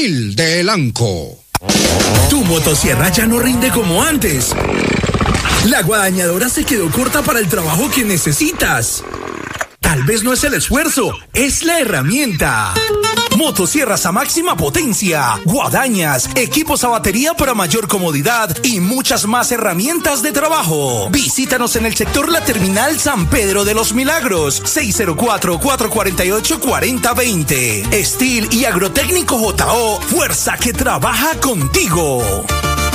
1000 de Elanco. Tu motosierra ya no rinde como antes. La guadañadora se quedó corta para el trabajo que necesitas. Tal vez no es el esfuerzo, es la herramienta. Motosierras a máxima potencia, guadañas, equipos a batería para mayor comodidad y muchas más herramientas de trabajo. Visítanos en el sector La Terminal San Pedro de los Milagros, 604-448-4020. Steel y Agrotécnico JO, fuerza que trabaja contigo.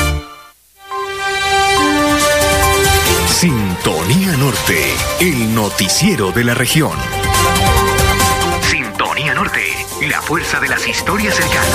Sintonía Norte, el noticiero de la región. Sintonía Norte, la fuerza de las historias cercanas.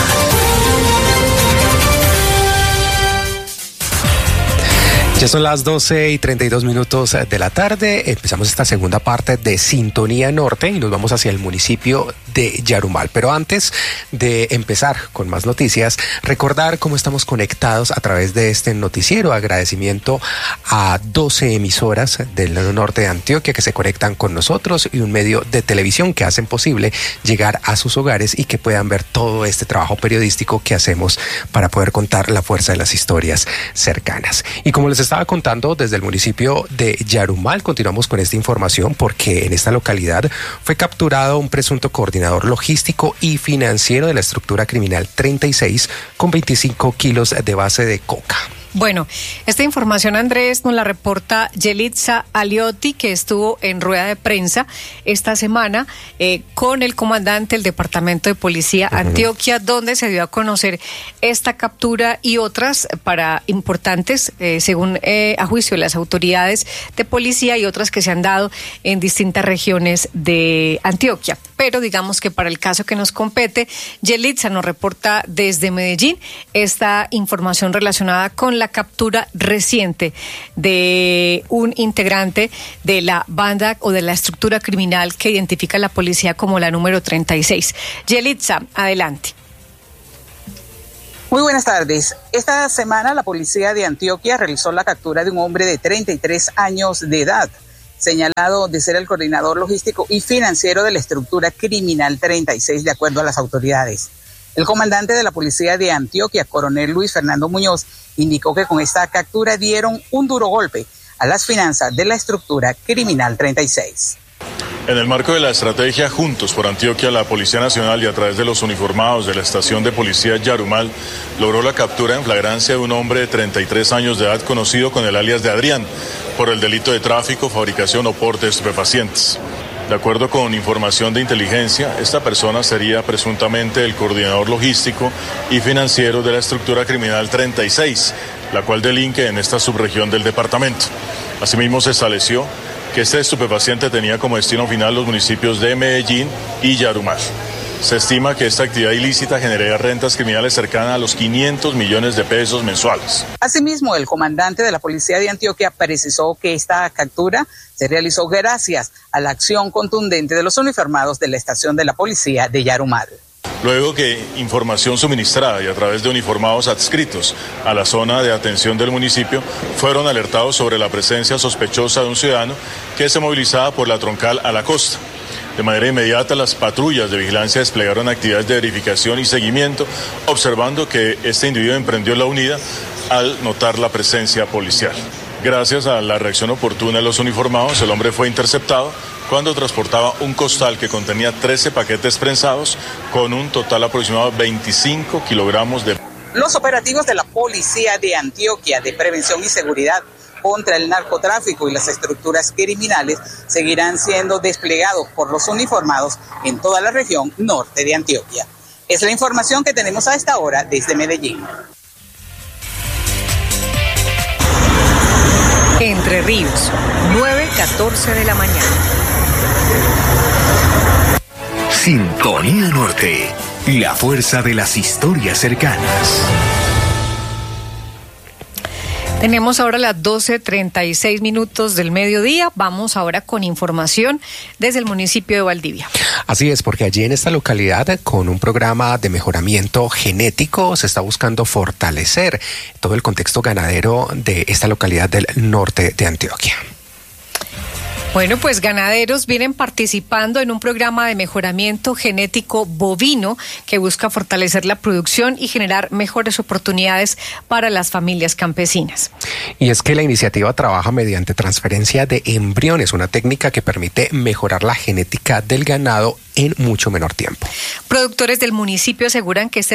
Ya son las 12:32 de la tarde. Empezamos esta segunda parte de Sintonía Norte y nos vamos hacia el municipio de Yarumal. Pero antes de empezar con más noticias, recordar cómo estamos conectados a través de este noticiero. Agradecimiento a 12 emisoras del norte de Antioquia que se conectan con nosotros y un medio de televisión que hacen posible llegar a sus hogares y que puedan ver todo este trabajo periodístico que hacemos para poder contar la fuerza de las historias cercanas. Y como les estaba contando, desde el municipio de Yarumal continuamos con esta información porque en esta localidad fue capturado un presunto coordinador logístico y financiero de la estructura criminal 36 con 25 kilos de base de coca. Bueno, esta información, Andrés, nos la reporta Yelitza Aliotti, que estuvo en rueda de prensa esta semana con el comandante del Departamento de Policía Antioquia, donde se dio a conocer esta captura y otras importantes, según a juicio de las autoridades de policía, y otras que se han dado en distintas regiones de Antioquia. Pero digamos que para el caso que nos compete, Yelitza nos reporta desde Medellín esta información relacionada con la captura reciente de un integrante de la banda o de la estructura criminal que identifica la policía como la número 36. Yelitza, adelante. Muy buenas tardes. Esta semana la policía de Antioquia realizó la captura de un hombre de 33 años de edad, señalado de ser el coordinador logístico y financiero de la estructura criminal 36, de acuerdo a las autoridades. El comandante de la policía de Antioquia, coronel Luis Fernando Muñoz, indicó que con esta captura dieron un duro golpe a las finanzas de la estructura criminal 36. En el marco de la estrategia Juntos por Antioquia, la Policía Nacional y a través de los uniformados de la estación de policía Yarumal logró la captura en flagrancia de un hombre de 33 años de edad conocido con el alias de Adrián por el delito de tráfico, fabricación o porte de estupefacientes. De acuerdo con información de inteligencia, esta persona sería presuntamente el coordinador logístico y financiero de la estructura criminal 36, la cual delinque en esta subregión del departamento. Asimismo, se estableció que este estupefaciente tenía como destino final los municipios de Medellín y Yarumal. Se estima que esta actividad ilícita generaría rentas criminales cercanas a los 500 millones de pesos mensuales. Asimismo, el comandante de la policía de Antioquia precisó que esta captura se realizó gracias a la acción contundente de los uniformados de la estación de la policía de Yarumal. Luego que información suministrada y a través de uniformados adscritos a la zona de atención del municipio fueron alertados sobre la presencia sospechosa de un ciudadano que se movilizaba por la troncal a la costa. De manera inmediata, las patrullas de vigilancia desplegaron actividades de verificación y seguimiento, observando que este individuo emprendió la huida al notar la presencia policial. Gracias a la reacción oportuna de los uniformados, el hombre fue interceptado cuando transportaba un costal que contenía 13 paquetes prensados con un total aproximado de 25 kilogramos de... Los operativos de la policía de Antioquia de prevención y seguridad contra el narcotráfico y las estructuras criminales seguirán siendo desplegados por los uniformados en toda la región norte de Antioquia. Es la información que tenemos a esta hora desde Medellín. Entre Ríos, 9:14 de la mañana. Sintonía Norte, la fuerza de las historias cercanas. Tenemos ahora las 12:36 del mediodía. Vamos ahora con información desde el municipio de Valdivia. Así es, porque allí en esta localidad, con un programa de mejoramiento genético, se está buscando fortalecer todo el contexto ganadero de esta localidad del norte de Antioquia. Bueno, pues ganaderos vienen participando en un programa de mejoramiento genético bovino que busca fortalecer la producción y generar mejores oportunidades para las familias campesinas. Y es que la iniciativa trabaja mediante transferencia de embriones, una técnica que permite mejorar la genética del ganado en mucho menor tiempo. Productores del municipio aseguran que este